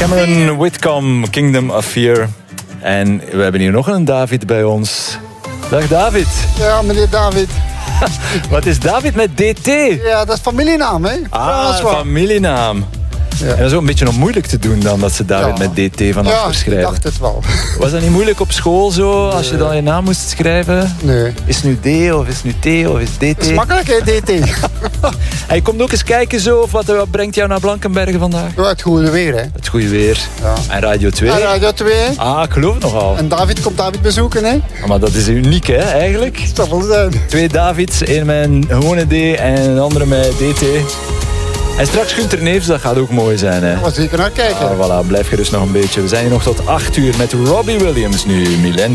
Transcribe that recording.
Cameron Whitcomb, Kingdom of Fear. En we hebben hier nog een David bij ons. Dag David. Ja, meneer David. Wat is David met DT? Ja, dat is familienaam, hè? Familienaam. Ja. En dat is ook een beetje nog moeilijk te doen dan dat ze David met DT vanaf verschrijven. Ja, ik dacht het wel. Was dat niet moeilijk op school zo, als je dan je naam moest schrijven? Nee. Is het nu D of is het nu T of is het DT? Dat is makkelijk, hè, DT. En je komt ook eens kijken zo, of wat brengt jou naar Blankenberge vandaag? Ja, het goede weer, hè? Het goede weer. Ja. En Radio 2? En Radio 2. Ah, ik geloof het nogal. En David komt David bezoeken, hè? Maar dat is uniek, hè, eigenlijk. Dat zal wel zijn. 2 Davids, één met een gewone D en een andere met DT. En straks Gunther Neefs, dat gaat ook mooi zijn, hè. We zeker naar kijken. Voilà, blijf gerust nog een beetje. We zijn hier nog tot 8 uur met Robbie Williams nu, Millennium.